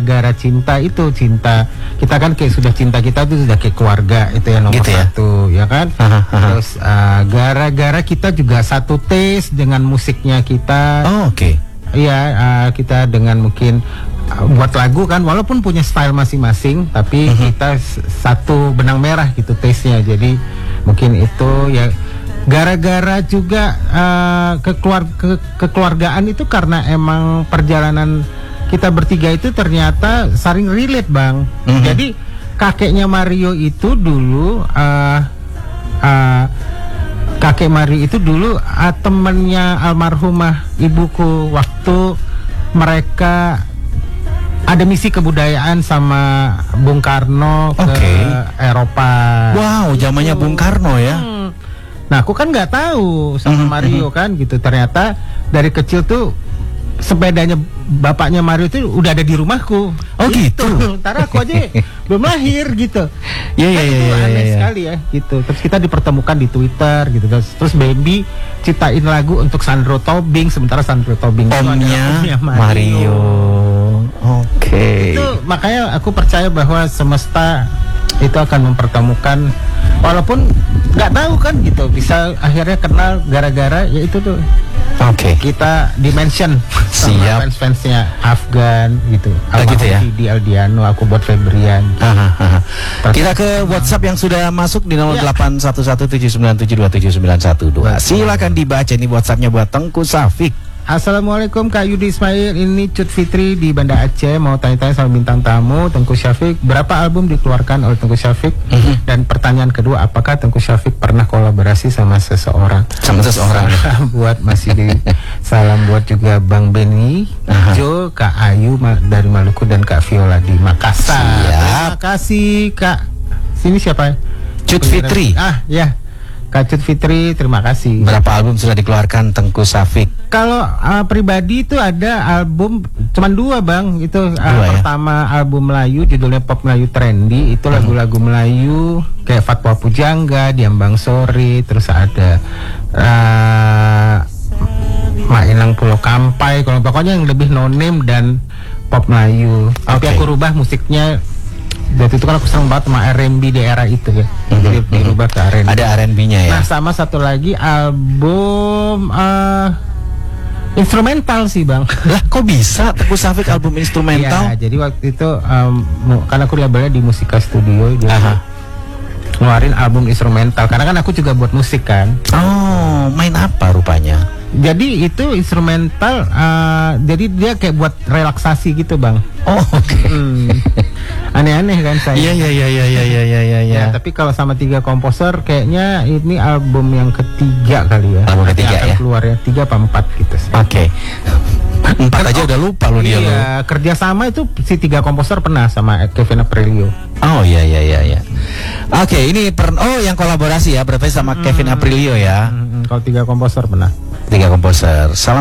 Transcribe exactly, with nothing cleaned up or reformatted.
Gara cinta itu cinta kita kan kayak sudah cinta kita itu sudah kayak keluarga itu ya nomor Gitu ya? satu ya kan. Aha, aha. Terus uh, gara-gara kita juga satu taste dengan musiknya kita. Oh, oke. Okay. Iya uh, kita dengan mungkin uh, buat lagu kan walaupun punya style masing-masing tapi Mhm. kita s- satu benang merah gitu taste-nya. Jadi mungkin itu ya gara-gara juga uh, kekeluar- ke- kekeluargaan itu karena emang perjalanan kita bertiga itu ternyata saling relate bang. Mhm. Jadi kakeknya Mario itu dulu uh, uh, kakek Mario itu dulu uh, temennya almarhumah ibuku waktu mereka ada misi kebudayaan sama Bung Karno ke Oke. Eropa. Wow, zamannya Bung Karno ya. Hmm. Nah, aku kan nggak tahu sama Mhm, Mario kan gitu. Ternyata dari kecil tuh sepedanya bapaknya Mario itu udah ada di rumahku. Oh, gitu. Ntar aku aja belum lahir gitu. Iya, Kan iya, itu iya, aneh iya. sekali ya gitu. Terus kita dipertemukan di Twitter gitu. Terus, terus Baby ciptain lagu untuk Sandro Tobing sementara Sandro Tobing itu adalah Omnya omnya Mario. Oke. Itu makanya aku percaya bahwa semesta itu akan mempertemukan walaupun nggak tahu kan gitu bisa akhirnya kenal gara-gara ya itu tuh Oke. kita dimension Siap. sama fans-fansnya Afgan gitu. Ah, gitu ya? Di Aldiano aku buat Febrian. Aha, aha. Kita ke WhatsApp yang sudah masuk di nol delapan satu satu tujuh sembilan tujuh dua tujuh sembilan satu dua. Silakan dibaca ini WhatsAppnya buat Tengku Safik. Assalamualaikum Kak Yudi Ismail, ini Cut Fitri di Banda Aceh. Mau tanya-tanya sama bintang tamu Tengku Syafiq, berapa album dikeluarkan oleh Tengku Syafiq? Mhm. Dan pertanyaan kedua, apakah Tengku Syafiq pernah kolaborasi sama seseorang? Sama seseorang. Salam buat Mas Yudi, salam buat juga Bang Beni, Aha. Jo, Kak Ayu ma- dari Maluku dan Kak Viola di Makassar. Siap. Terima kasih Kak. Sini siapa? Cut Fitri. Ah ya, Kak Cut Fitri, terima kasih. Berapa album sudah dikeluarkan Tengku Safik? Kalau uh, pribadi itu ada album cuman dua bang itu uh, Dua, ya? pertama album Melayu judulnya Pop Melayu Trendy itu lagu-lagu Melayu kayak Fatwa Pujangga, Diambang Sore, terus ada uh, Mainang Pulau Kampai, kalau pokoknya yang lebih no name dan pop Melayu. Tapi Oke. aku rubah musiknya. Waktu itu kan aku senang banget sama R and B di era itu ya. Jadi Mhm, dirubah ke R and B. Ada R and B-nya ya. Nah sama satu lagi album uh, instrumental sih bang. Lah kok bisa Tengku Safik album instrumental? Iya, jadi waktu itu um, mu- karena aku labelnya di Musika Studio jadi Aha. ngeluarin album instrumental karena kan aku juga buat musik kan. Oh, main apa rupanya? Jadi itu instrumental uh, jadi dia kayak buat relaksasi gitu bang. Oh, oke. Hmm. Aneh-aneh kan saya. Iya, iya, iya, iya, iya, iya, iya, iya. Ya, tapi kalau sama tiga komposer kayaknya ini album yang ketiga kali ya. Album Nanti ketiga akan ya? keluar ya tiga apa empat gitu sih. Oke. Empat aja udah lupa lu dia lu. Iya, kerjasama itu si tiga komposer pernah sama Kevin Aprilio. Oh iya iya iya iya. Oke, ini per oh yang kolaborasi ya berarti sama Kevin Aprilio ya. Hmm, kalau tiga komposer pernah. Tiga komposer. Salam